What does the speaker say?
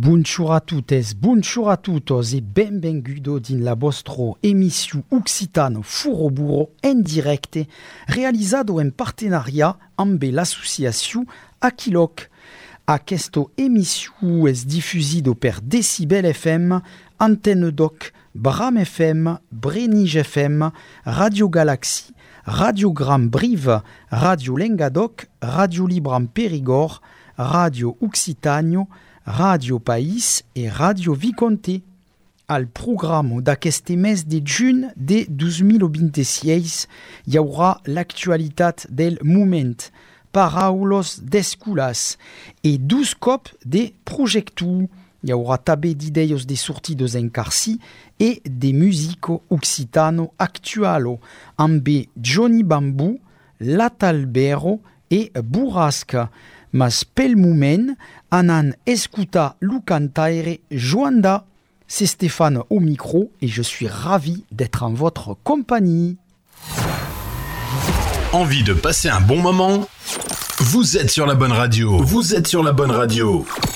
Bonjour a tuttes, bonjour a tutos e benvengudo din la vostro emissio Occitano Furo Burro en directe realizado en partenariat amb l'associació Aquiloc. Aquesto emissio es diffusido per Decibel FM, Antenne Doc, Bram FM, Brenige FM, Radio Galaxy, Radio Gram Brive, Radio Lengadoc, Radio Libram Périgord, Radio Occitano, Radio País e Radio Viconte. Al programa d'aqueste mes de juny de 2026 hi haurà l'actualitat del moment, paraules d'escolas e dos cops de projectu. Hi haurà també d'idees de sortides en carcí e de musico occitano actualo amb Johnny Bambú, Latalbero e Burrasca. Mas pel moment, anan escuta le cantaire Joanda. C'est Stéphane au micro et je suis ravi d'être en votre compagnie. Envie de passer un bon moment ? Vous êtes sur la bonne radio. Vous êtes sur la bonne radio.